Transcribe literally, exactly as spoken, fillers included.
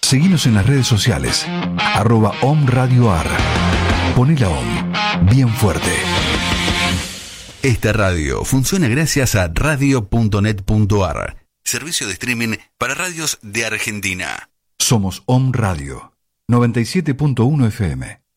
Seguinos en las redes sociales, arroba Om Radio Ar. Poné la Om bien fuerte. Esta radio funciona gracias a radio punto net punto ar, servicio de streaming para radios de Argentina. Somos Om Radio, noventa y siete punto uno F M.